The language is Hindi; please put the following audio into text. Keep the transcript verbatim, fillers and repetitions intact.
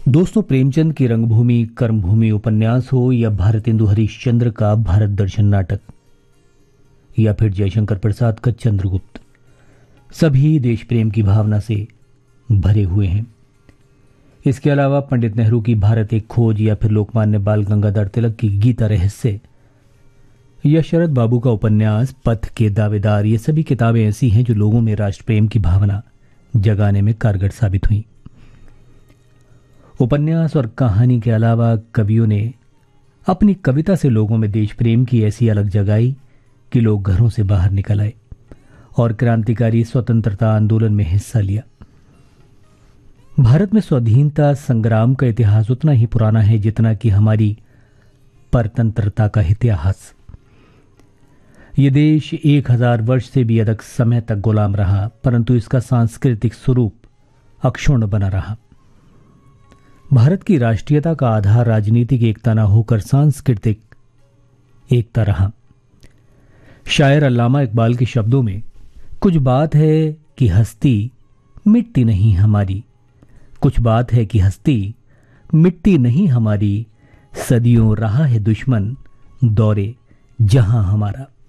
दोस्तों, प्रेमचंद की रंगभूमि कर्मभूमि उपन्यास हो या भारतेंदु हरिश्चंद्र का भारत दर्शन नाटक या फिर जयशंकर प्रसाद का चंद्रगुप्त, सभी देश प्रेम की भावना से भरे हुए हैं। इसके अलावा पंडित नेहरू की भारत एक खोज या फिर लोकमान्य बाल गंगाधर तिलक की गीता रहस्य या शरद बाबू का उपन्यास पथ के दावेदार, ये सभी किताबें ऐसी हैं जो लोगों में राष्ट्र प्रेम की भावना जगाने में कारगर साबित हुई। उपन्यास और कहानी के अलावा कवियों ने अपनी कविता से लोगों में देश प्रेम की ऐसी अलग जगाई कि लोग घरों से बाहर निकल आए और क्रांतिकारी स्वतंत्रता आंदोलन में हिस्सा लिया। भारत में स्वाधीनता संग्राम का इतिहास उतना ही पुराना है जितना कि हमारी परतंत्रता का इतिहास। ये देश एक हजार वर्ष से भी अधिक समय तक गुलाम रहा, परंतु इसका सांस्कृतिक स्वरूप अक्षुण्ण बना रहा। भारत की राष्ट्रीयता का आधार राजनीतिक एकता न होकर सांस्कृतिक एकता रहा। शायर अल्लामा इकबाल के शब्दों में, कुछ बात है कि हस्ती मिटती नहीं हमारी, कुछ बात है कि हस्ती मिटती नहीं हमारी, सदियों रहा है दुश्मन दौरे जहां हमारा।